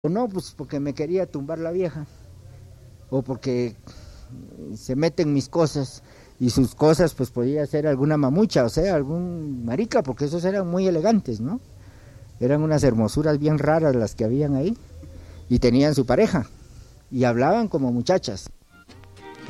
O no, pues porque me quería tumbar la vieja, o porque se mete en mis cosas, y sus cosas pues podía ser alguna mamucha, o sea, algún marica, porque esos eran muy elegantes, ¿no? Eran unas hermosuras bien raras las que habían ahí, y tenían su pareja, y hablaban como muchachas.